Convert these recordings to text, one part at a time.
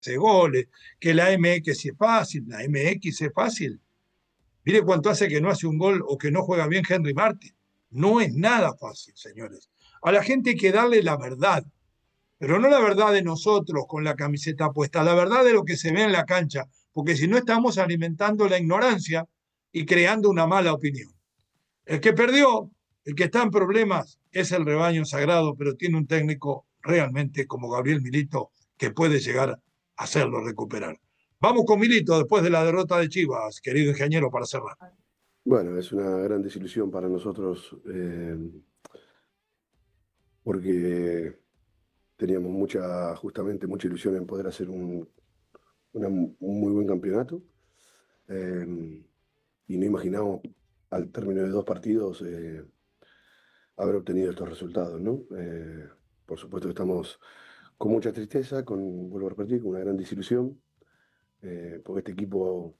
hace goles, que la MX sí es fácil, la MX es fácil. Mire cuánto hace que no hace un gol o que no juega bien Henry Martin. No es nada fácil, señores. A la gente hay que darle la verdad, pero no la verdad de nosotros con la camiseta puesta, la verdad de lo que se ve en la cancha, porque si no estamos alimentando la ignorancia y creando una mala opinión. El que perdió, el que está en problemas, es el rebaño sagrado, pero tiene un técnico realmente como Gabriel Milito que puede llegar a hacerlo recuperar. Vamos con Milito después de la derrota de Chivas, querido ingeniero, para cerrar. Bueno, es una gran desilusión para nosotros porque teníamos justamente mucha ilusión en poder hacer un muy buen campeonato y no imaginamos al término de 2 partidos haber obtenido estos resultados, ¿no? Por supuesto que estamos con mucha tristeza, vuelvo a repetir, con una gran desilusión, porque este equipo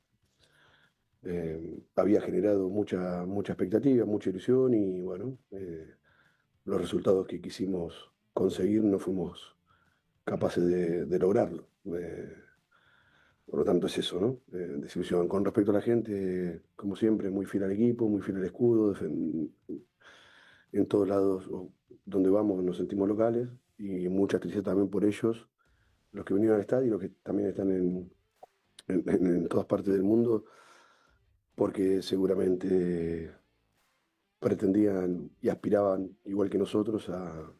había generado mucha expectativa, mucha ilusión y bueno, los resultados que quisimos conseguir no fuimos capaces de lograrlo. Por lo tanto es eso, ¿no? Desilusión. Con respecto a la gente, como siempre, muy fiel al equipo, muy fiel al escudo, en todos lados donde vamos nos sentimos locales y mucha tristeza también por ellos, los que vinieron al estadio y los que también están en todas partes del mundo, porque seguramente pretendían y aspiraban, igual que nosotros, a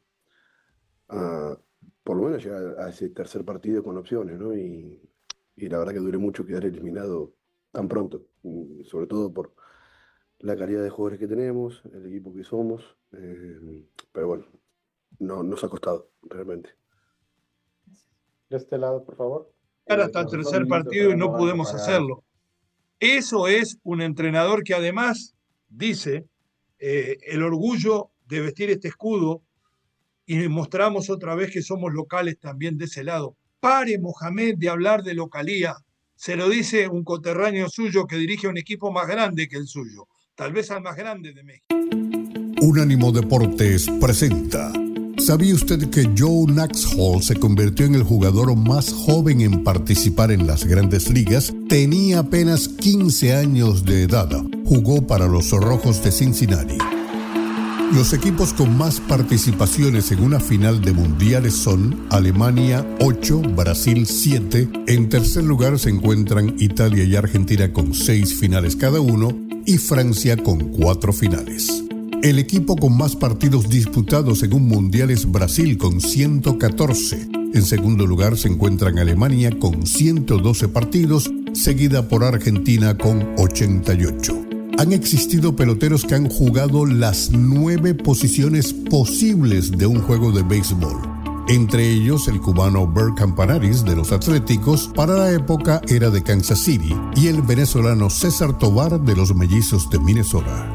por lo menos llegar a ese tercer partido con opciones, ¿no? Y la verdad que duele mucho quedar eliminado tan pronto, sobre todo por la calidad de jugadores que tenemos, el equipo que somos, pero bueno, no nos ha costado realmente. De este lado, por favor. Hasta el tercer partido y no pudimos hacerlo. Eso es un entrenador que además dice el orgullo de vestir este escudo y mostramos otra vez que somos locales también de ese lado. Pare, Mohamed, de hablar de localía. Se lo dice un coterráneo suyo que dirige un equipo más grande que el suyo, tal vez al más grande de México. Unánimo Deportes presenta. ¿Sabía usted que Joe Naxhall se convirtió en el jugador más joven en participar en las Grandes Ligas? Tenía apenas 15 años de edad. Jugó para los Rojos de Cincinnati. Los equipos con más participaciones en una final de mundiales son Alemania 8, Brasil 7. En tercer lugar se encuentran Italia y Argentina con 6 finales cada uno y Francia con 4 finales. El equipo con más partidos disputados en un mundial es Brasil con 114. En segundo lugar se encuentran Alemania con 112 partidos, seguida por Argentina con 88. Han existido peloteros que han jugado las 9 posiciones posibles de un juego de béisbol. Entre ellos el cubano Bert Campanaris de los Atléticos, para la época era de Kansas City, y el venezolano César Tovar de los Mellizos de Minnesota.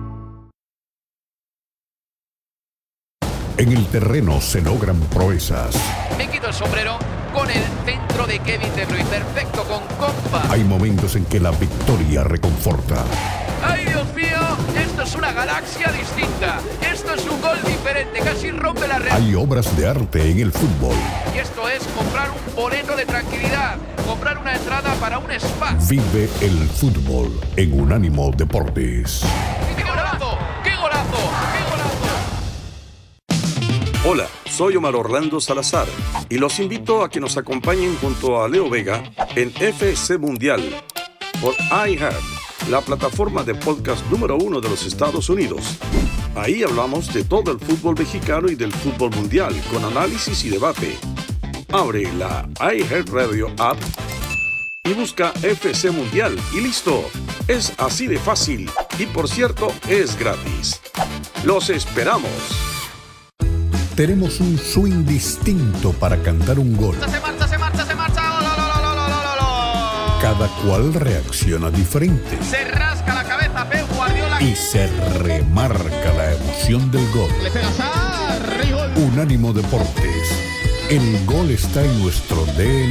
En el terreno se logran proezas. Me quito el sombrero con el centro de Kevin De Bruyne, perfecto con compa. Hay momentos en que la victoria reconforta. ¡Ay, Dios mío! Esto es una galaxia distinta. Esto es un gol diferente, casi rompe la red. Hay obras de arte en el fútbol. Y esto es comprar un boleto de tranquilidad, comprar una entrada para un spa. Vive el fútbol en Unánimo Deportes. ¡Qué golazo! ¡Qué golazo! ¡Qué golazo! Hola, soy Omar Orlando Salazar y los invito a que nos acompañen junto a Leo Vega en FC Mundial por iHeart, la plataforma de podcast número 1 de los Estados Unidos. Ahí hablamos de todo el fútbol mexicano y del fútbol mundial, con análisis y debate. Abre la iHeartRadio app y busca FC Mundial y listo. Es así de fácil y, por cierto, es gratis. ¡Los esperamos! Tenemos un swing distinto para cantar un gol. ¡Se marcha, se marcha, se marcha! Cada cual reacciona diferente. Se rasca la cabeza Pep Guardiola y se remarca la emoción del gol. Le pega Sarri, gol. Unánimo Deportes. El gol está en nuestro DNA.